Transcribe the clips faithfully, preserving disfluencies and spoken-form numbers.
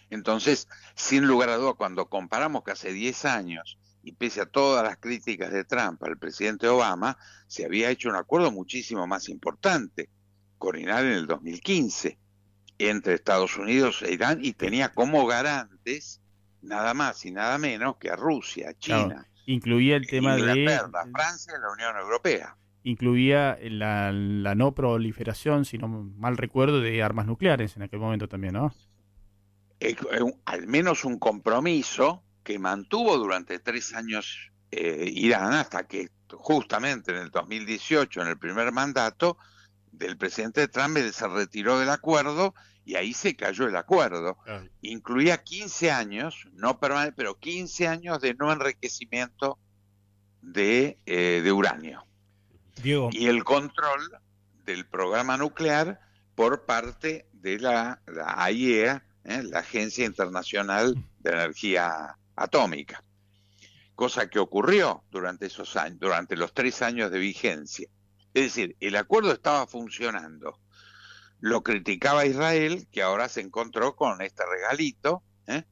Entonces, sin lugar a dudas, cuando comparamos que hace diez años, y pese a todas las críticas de Trump al presidente Obama, se había hecho un acuerdo muchísimo más importante con Irán en el dos mil quince, entre Estados Unidos e Irán, y Que, tenía como garantes nada más y nada menos que a Rusia, claro, China, incluía el tema de, Inglaterra, Francia y la Unión Europea. incluía la, la no proliferación, si no mal recuerdo, de armas nucleares en aquel momento también, ¿no? Eh, al menos un compromiso que mantuvo durante tres años eh, Irán, hasta que justamente en el dos mil dieciocho, en el primer mandato del presidente Trump, él se retiró del acuerdo y ahí se cayó el acuerdo. Claro. Incluía quince años, no permanente, pero quince años de no enriquecimiento de, eh, de uranio. Diego, Y el control del programa nuclear por parte de la, la A I E A, ¿eh? la Agencia Internacional de Energía Atómica, cosa que ocurrió durante esos años, durante los tres años de vigencia. Es decir, el acuerdo estaba funcionando. Lo criticaba Israel, que ahora se encontró con este regalito, ¿eh?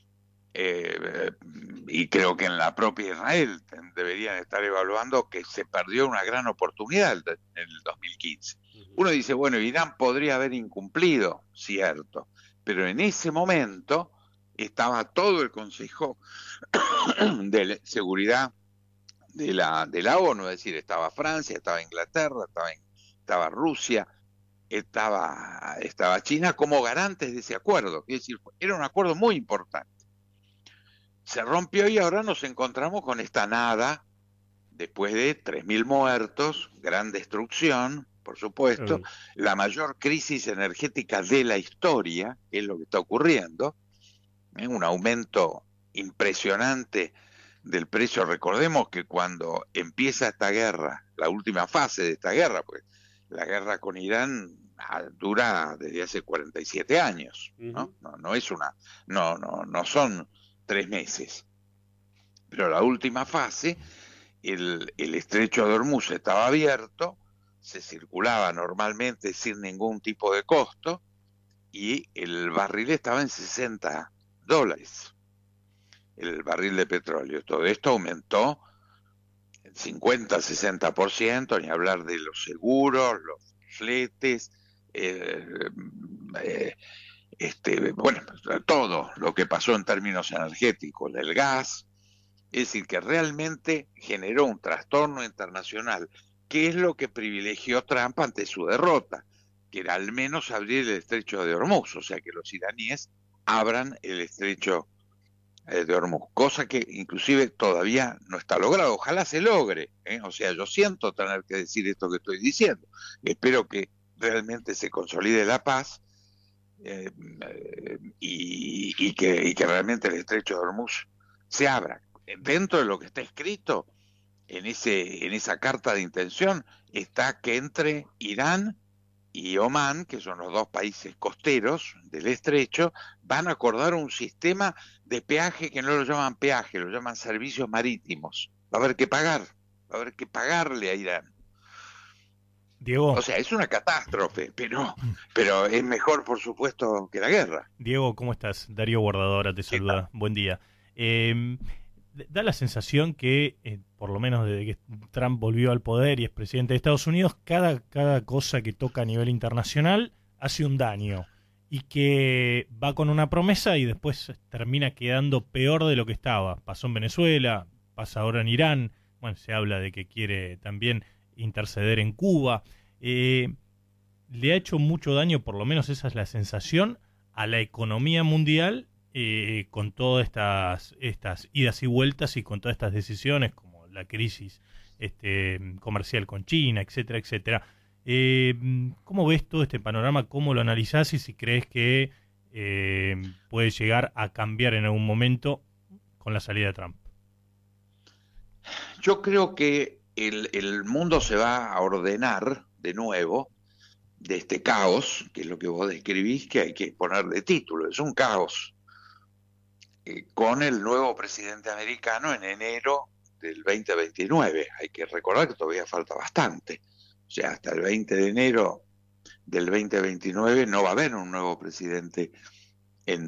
Eh, y creo que en la propia Israel deberían estar evaluando que se perdió una gran oportunidad en el dos mil quince. Uno dice, bueno, Irán podría haber incumplido, cierto, pero en ese momento estaba todo el Consejo de Seguridad de la, de la ONU, es decir, estaba Francia, estaba Inglaterra, estaba, estaba Rusia, estaba, estaba China como garantes de ese acuerdo. Es decir, era un acuerdo muy importante. Se rompió y ahora nos encontramos con esta nada, después de tres mil muertos, gran destrucción, por supuesto, claro, la mayor crisis energética de la historia, que es lo que está ocurriendo, ¿eh? Un aumento impresionante del precio. Recordemos que cuando empieza esta guerra, la última fase de esta guerra, pues la guerra con Irán dura desde hace cuarenta y siete años, ¿no? No, no es una, no, no, no son tres meses. Pero la última fase, el, el estrecho de Hormuz estaba abierto, se circulaba normalmente sin ningún tipo de costo, y el barril estaba en sesenta dólares, el barril de petróleo. Todo esto aumentó cincuenta, sesenta por ciento, ni hablar de los seguros, los fletes, eh, eh, este, bueno, todo lo que pasó en términos energéticos, del gas. Es decir, que realmente generó un trastorno internacional, que es lo que privilegió Trump ante su derrota, que era al menos abrir el estrecho de Hormuz, o sea, que los iraníes abran el estrecho eh, de Hormuz, cosa que inclusive todavía no está logrado. Ojalá se logre, ¿eh? O sea, yo siento tener que decir esto que estoy diciendo. Espero que realmente se consolide la paz, eh, eh, y, y, que, y que realmente el estrecho de Hormuz se abra. Dentro de lo que está escrito en, ese, en esa carta de intención está que entre Irán y Omán, que son los dos países costeros del estrecho, van a acordar un sistema de peaje que no lo llaman peaje, lo llaman servicios marítimos. Va a haber que pagar, va a haber que pagarle a Irán. Diego, O sea, es una catástrofe, pero, pero es mejor, por supuesto, que la guerra. Diego, ¿cómo estás? Darío Guardadora te ¿Qué tal? saluda. Buen día. Eh, da la sensación que, eh, por lo menos desde que Trump volvió al poder y es presidente de Estados Unidos, cada, cada cosa que toca a nivel internacional hace un daño y que va con una promesa y después termina quedando peor de lo que estaba. Pasó en Venezuela, pasa ahora en Irán, bueno, se habla de que quiere también interceder en Cuba. Eh, le ha hecho mucho daño, por lo menos esa es la sensación, a la economía mundial, eh, con todas estas, estas idas y vueltas y con todas estas decisiones, como la crisis este, comercial con China, etcétera, etcétera. Eh, ¿Cómo ves todo este panorama? ¿Cómo lo analizás? Y si crees que eh, puede llegar a cambiar en algún momento con la salida de Trump. Yo creo que el, el mundo se va a ordenar de nuevo de este caos, que es lo que vos describís, que hay que ponerle título. Es un caos, eh, con el nuevo presidente americano en enero del veinte veintinueve. Hay que recordar que todavía falta bastante. O sea, hasta el veinte de enero del veinte veintinueve no va a haber un nuevo presidente